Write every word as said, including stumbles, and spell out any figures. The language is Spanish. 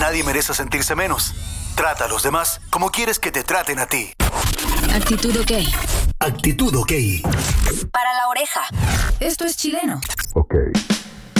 Nadie merece sentirse menos. Trata a los demás como quieres que te traten a ti. Actitud OK. Actitud OK. Para la oreja. Esto es chileno. OK.